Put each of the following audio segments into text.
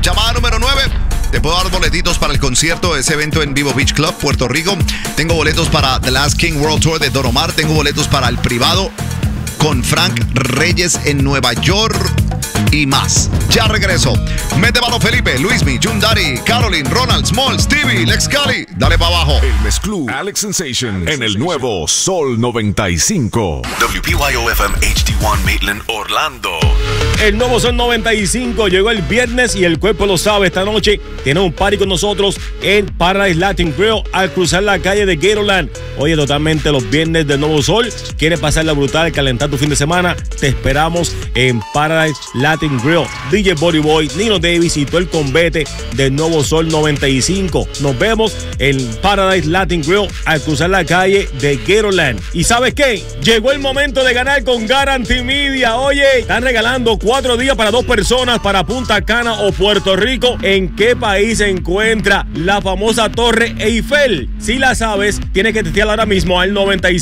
Llamada número 9. Te puedo dar boletitos para el concierto de ese evento en Vivo Beach Club, Puerto Rico. Tengo boletos para The Last King World Tour de Don Omar. Tengo boletos para el privado con Frank Reyes en Nueva York y más. Ya regreso. Mete mano Felipe, Luismi, Jun Daddy, Caroline, Ronald, Small, Stevie, Lex Cali. Dale para abajo. El mezclú Alex Sensation en el nuevo Sol 95. WPYO-FM HD1 Maitland, Orlando. El nuevo Sol 95 llegó el viernes y el cuerpo lo sabe. Esta noche tiene un party con nosotros en Paradise Latin Grill al cruzar la calle de Gatorland. Oye, totalmente los viernes del Nuevo Sol. ¿Quieres pasarla brutal, calentar tu fin de semana? Te esperamos en Paradise Latin Grill. DJ Body Boy, Nino Davis y todo el convete del Nuevo Sol 95. Nos vemos en Paradise Latin Grill al cruzar la calle de Gatorland. ¿Y sabes qué? Llegó el momento de ganar con Guarantee Media. Oye, están regalando 4 días para 2 personas para Punta Cana o Puerto Rico. ¿En qué país se encuentra la famosa Torre Eiffel? Si la sabes, tienes que testear ahora mismo al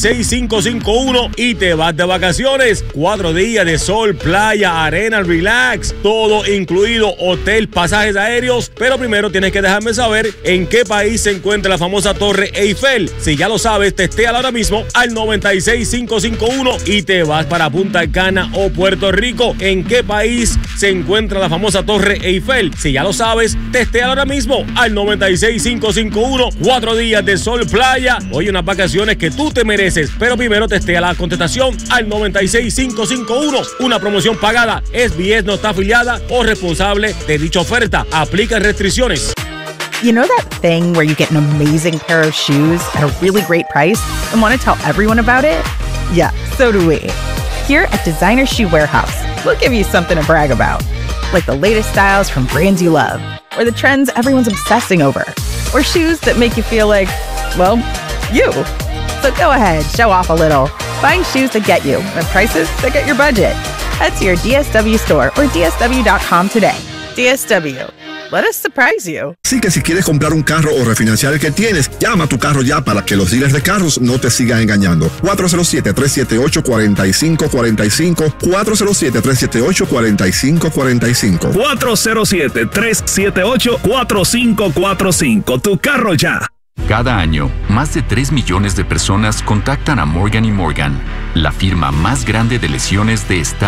96551 y te vas de vacaciones. 4 días de sol, playa, arena, relax, todo incluido, hotel, pasajes aéreos. Pero primero tienes que dejarme saber en qué país se encuentra la famosa Torre Eiffel. Si ya lo sabes, testéala ahora mismo al 96551 y te vas para Punta Cana o Puerto Rico. ¿En qué país se encuentra la famosa Torre Eiffel? Si ya lo sabes, testéala ahora mismo al 96551. 4 días de sol, playa. Oye, unas vacaciones que tú te mereces. Pero primero testea la contestación al 96551. Una promoción pagada. SBS no está afiliada o responsable de dicha oferta. Aplica restricciones. You know that thing where you get an amazing pair of shoes at a really great price and want to tell everyone about it? Yeah, so do we. Here at Designer Shoe Warehouse, we'll give you something to brag about, like the latest styles from brands you love, or the trends everyone's obsessing over, or shoes that make you feel like, well, you. So go ahead, show off a little. Find shoes that get you at prices that get your budget. Head to your DSW store or DSW.com today. DSW. Let us surprise you. Así que si quieres comprar un carro o refinanciar el que tienes, llama a tu carro ya para que los dealers de carros no te sigan engañando. 407-378-4545. 407-378-4545. 407-378-4545. Tu carro ya. Cada año, más de 3 millones de personas contactan a Morgan & Morgan, la firma más grande de lesiones de Estados